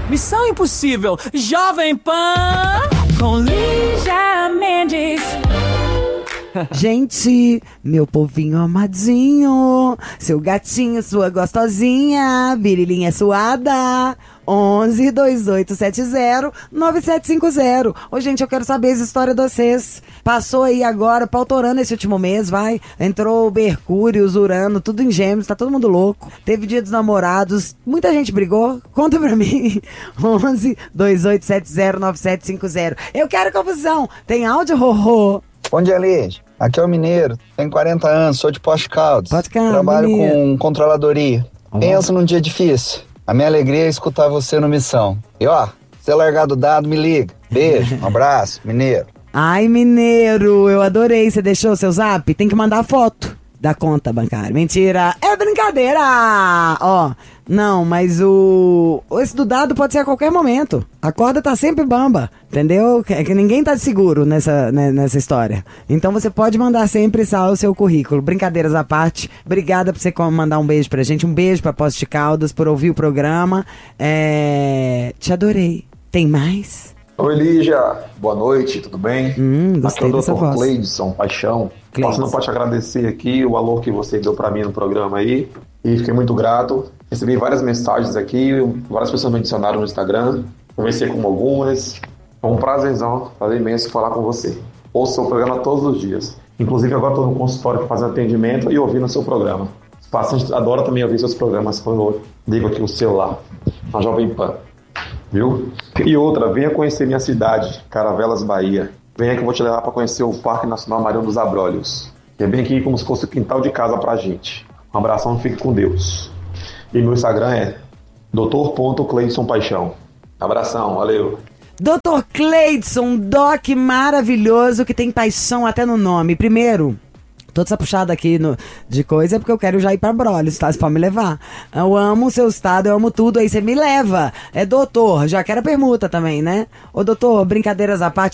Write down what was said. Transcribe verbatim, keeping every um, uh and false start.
Missão Impossível, Jovem Pan, com Lígia Mendes. Gente, meu povinho amadinho, seu gatinho, sua gostosinha, virilinha suada, onze, dois oito sete zero, nove sete cinco zero. Ô, gente, eu quero saber essa história de vocês. Passou aí agora, pautorando esse último mês, vai. Entrou o Mercúrio, os Urano, tudo em Gêmeos, tá todo mundo louco. Teve Dia dos Namorados, muita gente brigou. Conta pra mim. onze, dois oito sete zero, nove sete cinco zero. Eu quero confusão. Tem áudio, Rorô? Bom dia, Lígia. Aqui é o Mineiro, tenho quarenta anos, sou de Poste Caldas. Poste Caldas, trabalho Mineiro. com controladoria. Oh. Pensa num dia difícil. A minha alegria é escutar você no Missão. E ó, se largar do dado, me liga. Beijo, um abraço, Mineiro. Ai, Mineiro, eu adorei. Você deixou o seu zap? Tem que mandar foto da conta bancária. Mentira, é brincadeira. Ó, não, mas o... esse do dado pode ser a qualquer momento. A corda tá sempre bamba, entendeu? É que ninguém tá seguro nessa, né, nessa história. Então você pode mandar sempre só o seu currículo. Brincadeiras à parte. Obrigada por você mandar um beijo pra gente. Um beijo pra Poste Caldas, por ouvir o programa. É... Te adorei. Tem mais? Oi, Lígia. Boa noite, tudo bem? Hum, gostei aqui é o dessa doutor voz. Cleidson Paixão. Cleidson. Passando para te agradecer aqui o valor que você deu para mim no programa aí. E fiquei muito grato. Recebi várias mensagens aqui, várias pessoas me adicionaram no Instagram. Conversei com algumas. Foi um prazerzão, prazer imenso falar com você. Ouço o seu programa todos os dias. Inclusive agora estou no consultório fazendo atendimento e ouvindo o seu programa. Os pacientes adoram também ouvir seus programas quando eu ligo aqui o celular, na Jovem Pan. Viu? E outra, venha conhecer minha cidade, Caravelas, Bahia. Venha que eu vou te levar para conhecer o Parque Nacional Mariano dos Abrolhos. Que é bem aqui como se fosse o quintal de casa pra gente. Um abração, fique com Deus. E meu Instagram é doutor ponto cleidson paixão. Abração, valeu. doutor Cleidson, doc maravilhoso que tem paixão até no nome. Primeiro, toda essa puxada aqui no, de coisa é porque eu quero já ir pra Brolhos, tá? Você pode me levar. Eu amo o seu estado, eu amo tudo, aí você me leva. É doutor, já quero a permuta também, né? Ô doutor, brincadeiras à parte.